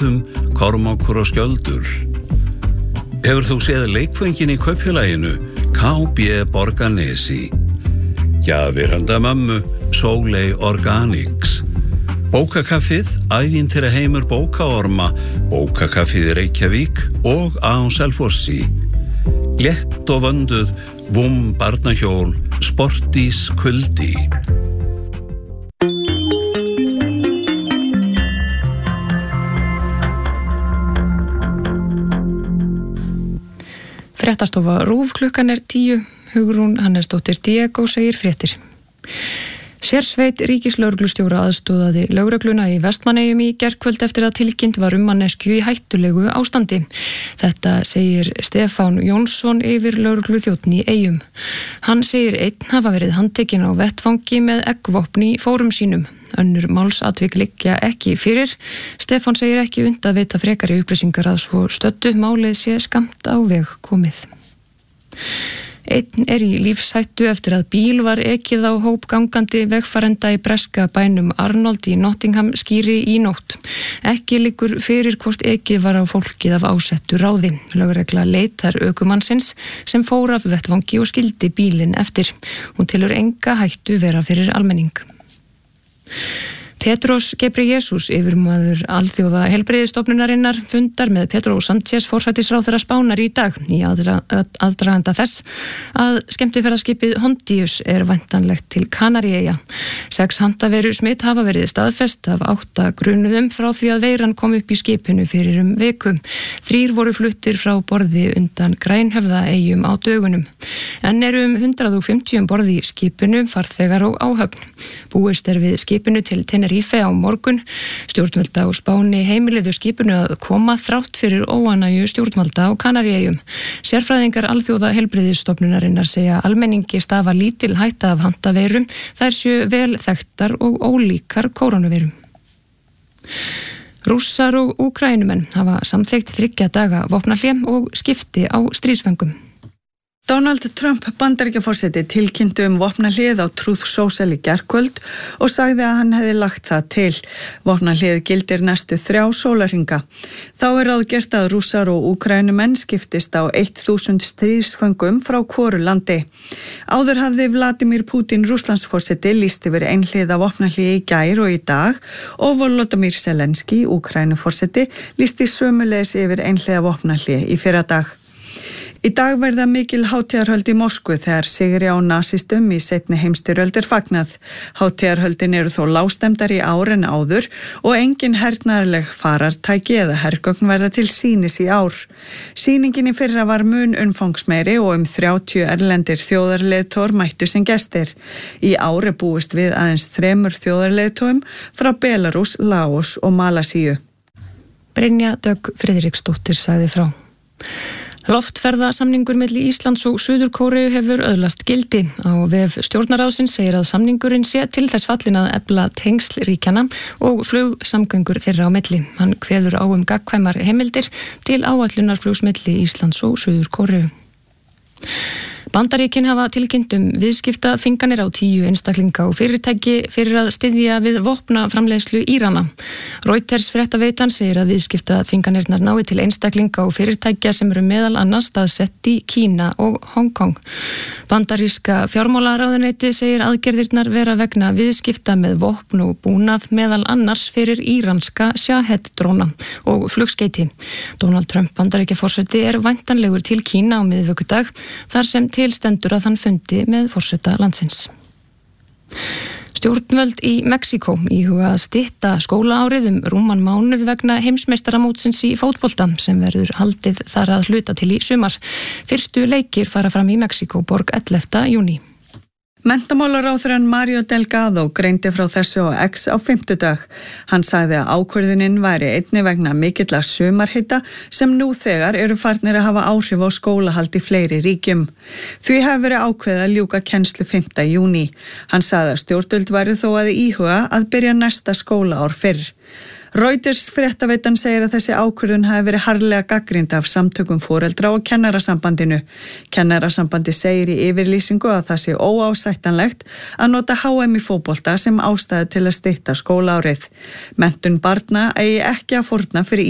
Götum, Kormákur og Skjöldur. Hefur þú séð leikföngin í kaupfélaginu KB Borgarnesi? Gjafir handa mömmu, Sóley Organics. Bókakaffið, ævintýra heimur bókaorma, Bókakaffið Reykjavík og á Selfossi. Létt og vönduð, Vum barnahjól, Sportís kuldi. Fréttastofa RÚV klukkan 10, Hugrún Hannesdóttir Diego segir fréttir. Sérsveit ríkislögreglustjóra aðstoðaði lögregluna í Vestmannaeyjum í gærkvöld eftir að tilkynnt var manneskju í hættulegu ástandi. Þetta segir Stefán Jónsson yfir lögregluþjónn í Eyjum. Hann segir einn hafa verið handtekinn á vettvangi með eggvopn í fórum sínum. Önnur málsatvik liggja ekki fyrir. Stefán segir ekki unnt að veita frekari upplýsingar að svo stöddu málið sé skammt á veg komið. Einn í lífshættu eftir að bíl var ekið á hóp gangandi vegfarenda í breska bænum Arnold í Nottingham skýri í nótt. Ekki liggur fyrir hvort ekið var á fólkið af ásettu ráði. Lögregla leitar ökumannsins sem fór af vettvangi og skildi bílinn eftir. Hún telur enga hættu vera fyrir almenning. Tedros Ghebreyesus, yfirmaður alþjóða heilbrigðisstofnunarinnar, fundar með Pedro Sánchez forsætisráðherra Spánar í dag í aðdraganda þess að skemmtiferðaskipið Hondius væntanlegt til Kanaríeyja. 6 handaveirusmit hafa verið staðfest af 8 grunuðum frá því að veiran kom upp í skipinu fyrir viku. 3 voru fluttir frá borði undan Grænhöfðaeyjum á dögunum. En 150 borði í skipinu, farþegar og áhöfn. Búist við skipinu til Tenerife á morgun. Stjórnvalda á Spáni heimiliðu skipinu að koma þrátt fyrir óánægju stjórnvalda á Kanaríeyjum. Sérfræðingar alþjóða heilbrigðisstofnunarinnar segja almenningi stafa lítil hætta af handaveirum, þær séu vel þekktar og ólíkar kórónuveirum. Rússar og Úkraínumenn hafa samþykkt 3 daga vopnahlé og skipti á stríðsföngum. Donald Trump Bandaríkjaforseti tilkynnti vopnahlið á Truth Social í gærkvöld og sagði að hann hefði lagt það til. Vopnahlið gildir næstu 3 sólarhringa. Þá ráðgert að Rússar og Úkraínumenn skiptist á 1000 stríðsföngum frá hvoru landi. Áður hafði Vladimir Putin Rússlandsforseti lýst yfir einhliða vopnahlið í gær og í dag og Volodymyr Zelenský, Úkraínuforseti, lýsti sömuleiðis yfir einhliða vopnahlið í fyrradag. Í dag verða mikil hátíðarhöld í Moskvu þegar sigri á nasistum í seinni heimsstyrjöld fagnað. Hátíðarhöldin þó lágstemmdar í ár en áður og engin hernaðarleg farartæki eða hergögn verða til sýnis í ár. Sýningin í fyrra var mun umfangsmeiri og 30 erlendir þjóðarleiðtogar mættu sem gestir. Í ár búist við aðeins 3 þjóðarleiðtogum frá Belarús, Laos og Malasíu. Brynja Dögg Friðriksdóttir sagði frá. Loftferðasamningur milli Íslands og Suður-Kóreu hefur öðlast gildi. Á vef stjórnarráðsins segir að samningurinn sé til þess fallinn að efla tengsl ríkjanna og flugsamgöngur þeirra á milli. Hann kveður á gagnkvæmar heimildir til áætlunarflugs milli Íslands og Suður-Kóreu. Bandaríkin hafa tilkynnt viðskiptaþvinganir á 10 einstaklinga og fyrirtæki fyrir að styðja við vopnaframleiðslu Írana. Reuters fréttaveitan segir að viðskiptaþvinganirnar nái til einstaklinga og fyrirtækja sem meðal annars staðsett í Kína og Hong Kong. Bandaríska fjármálaráðuneytið segir aðgerðirnar vera vegna viðskipta með vopn og búnað meðal annars fyrir íranska Shahed-dróna og flugskeyti. Donald Trump Bandaríkjaforseti væntanlegur til Kína á miðvikudag, þar sem tilstendur að hann fundi með forseta landsins. Stjórnvöld í Mexíkó íhuga að stytta skólaárið rúman mánuð vegna heimsmeistaramótsins í fótbolta sem verður haldið þar að hluta til í sumar. Fyrstu leikir fara fram í Mexíkóborg 11. júní. Menntamálaráðherrann Mario Delgado greindi frá þessu á X á 50. Hann sagði að ákvörðunin væri einnig vegna mikilla sumarhita sem nú þegar farnir að hafa áhrif á skólahald í fleiri ríkjum. Því hefur verið ákveðið að ljúka kennslu 5. júní. Hann sagði að stjórnvöld væri þó að íhuga að byrja næsta skólaár fyrr. Reuters fréttaveitan segir að þessi ákvörðun hafi verið harðlega gagnrýnd af samtökum foreldra og kennarasambandinu. Kennarasambandi segir í yfirlýsingu að það sé óásættanlegt að nota HM í fótbolta sem ástæðu til að stytta skólaárið. Menntun barna eigi ekki að fórna fyrir